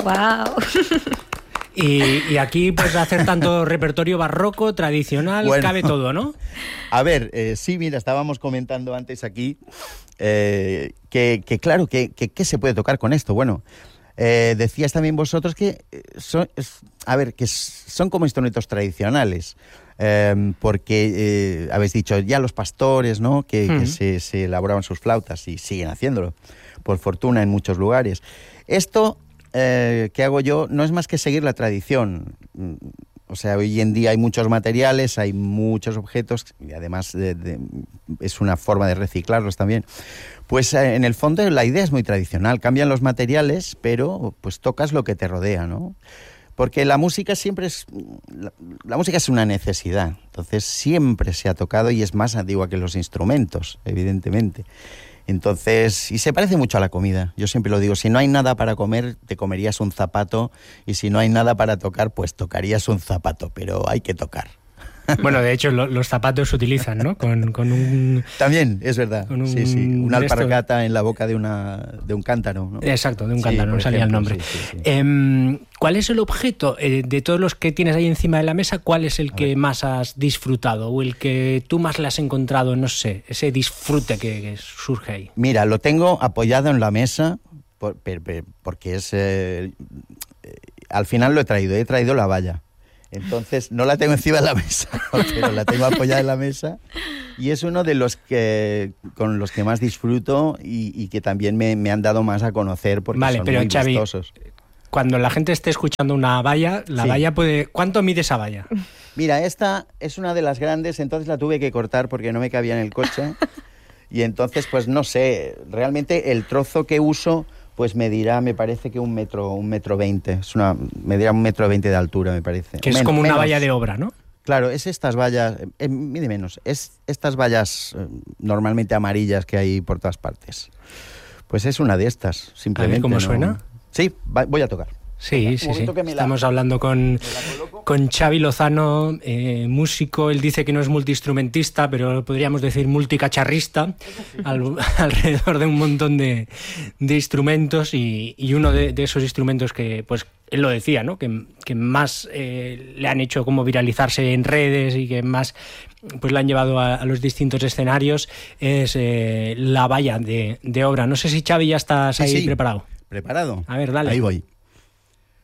¡Wow! Y aquí, pues, hacer tanto repertorio barroco, tradicional, bueno, cabe todo, ¿no? A ver, sí, mira, estábamos comentando antes aquí que claro, que se puede tocar con esto. Bueno, decías también vosotros que son como instrumentos tradicionales, porque habéis dicho ya los pastores, ¿no? Que se elaboraban sus flautas y siguen haciéndolo, por fortuna, en muchos lugares. Esto que hago yo no es más que seguir la tradición. O sea, hoy en día hay muchos materiales, hay muchos objetos, y además es una forma de reciclarlos también. Pues en el fondo la idea es muy tradicional, cambian los materiales, pero pues tocas lo que te rodea, ¿no? Porque la música siempre es... La música es una necesidad, entonces siempre se ha tocado y es más antigua que los instrumentos, evidentemente. Entonces, y se parece mucho a la comida. Yo siempre lo digo, si no hay nada para comer, te comerías un zapato, y si no hay nada para tocar, pues tocarías un zapato, pero hay que tocar. Bueno, de hecho, los zapatos se utilizan, ¿no? Con un... También, es verdad. Sí. Una alpargata en la boca de un cántaro, ¿no? Exacto, de un cántaro, no salía el nombre. Sí. ¿Cuál es el objeto de todos los que tienes ahí encima de la mesa? ¿Cuál es el que más has disfrutado o el que tú más le has encontrado, no sé, ese disfrute que surge ahí? Mira, lo tengo apoyado en la mesa porque es... al final lo he traído la valla. Entonces, no la tengo encima de la mesa, pero la tengo apoyada en la mesa, y es uno de los con los que más disfruto y que también me han dado más a conocer porque son muy vistosos. Cuando la gente esté escuchando una valla, valla puede... ¿Cuánto mide esa valla? Mira, esta es una de las grandes, entonces la tuve que cortar porque no me cabía en el coche, y entonces, pues no sé, realmente el trozo que uso... pues medirá, me parece que 1,20 metros. Medirá 1,20 metros de altura, me parece. Que es como una valla de obra, ¿no? Claro, es estas vallas, mide menos, es estas vallas normalmente amarillas que hay por todas partes. Pues es una de estas, simplemente. A ver cómo suena. Sí, voy a tocar. Sí. Estamos hablando con Xavi Lozano, músico. Él dice que no es multiinstrumentista, pero podríamos decir multicacharrista, alrededor de un montón de instrumentos, y uno de esos instrumentos que, pues, él lo decía, ¿no? Que más le han hecho como viralizarse en redes y que más pues le han llevado a los distintos escenarios es la valla de obra. No sé si, Xavi, ya estás ahí preparado. Preparado. A ver, dale. Ahí voy.